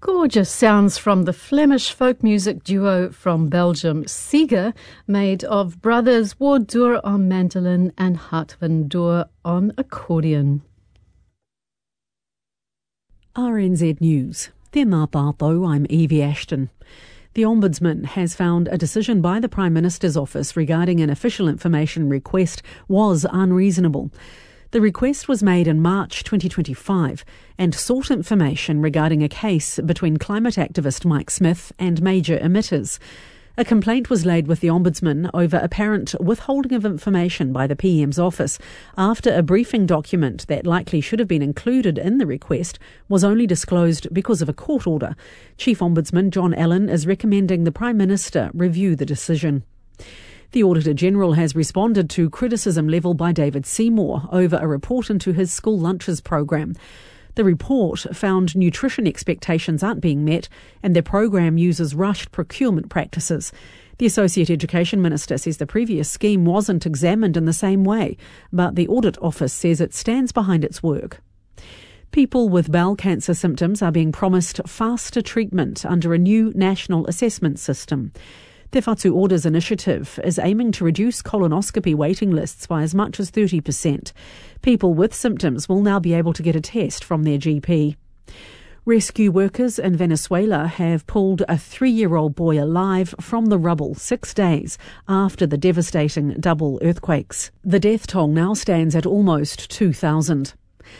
Gorgeous sounds from the Flemish folk music duo from Belgium, Seeger, made of brothers Wardour on mandolin and Hart van Door on accordion. RNZ News. Tēnā tātou, I'm Evie Ashton. The Ombudsman has found a decision by the Prime Minister's office regarding an official information request was unreasonable. The request was made in March 2025 and sought information regarding a case between climate activist Mike Smith and major emitters. A complaint was laid with the Ombudsman over apparent withholding of information by the PM's office after a briefing document that likely should have been included in the request was only disclosed because of a court order. Chief Ombudsman John Allen is recommending the Prime Minister review the decision. The Auditor-General has responded to criticism levelled by David Seymour over a report into his school lunches program. The report found nutrition expectations aren't being met and their program uses rushed procurement practices. The Associate Education Minister says the previous scheme wasn't examined in the same way, but the Audit Office says it stands behind its work. People with bowel cancer symptoms are being promised faster treatment under a new national assessment system. Te Whatu Orders initiative is aiming to reduce colonoscopy waiting lists by as much as 30%. People with symptoms will now be able to get a test from their GP. Rescue workers in Venezuela have pulled a 3-year-old boy alive from the rubble 6 days after the devastating double earthquakes. The death toll now stands at almost 2,000.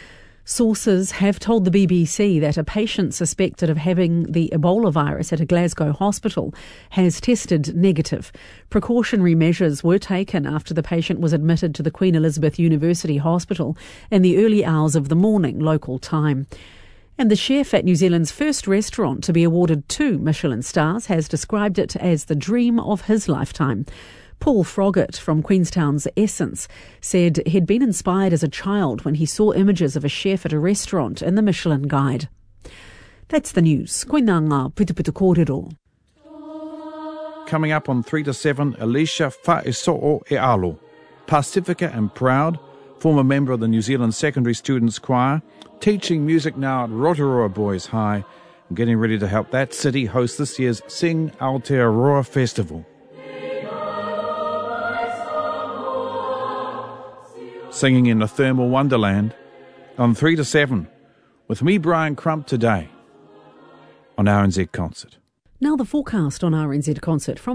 Sources have told the BBC that a patient suspected of having the Ebola virus at a Glasgow hospital has tested negative. Precautionary measures were taken after the patient was admitted to the Queen Elizabeth University Hospital in the early hours of the morning, local time. And the chef at New Zealand's first restaurant to be awarded 2 Michelin stars has described it as the dream of his lifetime. Paul Froggatt from Queenstown's Essence said he'd been inspired as a child when he saw images of a chef at a restaurant in the Michelin Guide. That's the news. Koina ngā putuputu kōrero. Coming up on 3 to 7, Alicia Fa'eso'o e Alo, Pacifica and proud, former member of the New Zealand Secondary Students Choir, teaching music now at Rotorua Boys High, and getting ready to help that city host this year's Sing Aotearoa Festival. Singing in the thermal wonderland on 3 to 7 with me, Brian Crump, today on RNZ Concert. Now the forecast on RNZ Concert from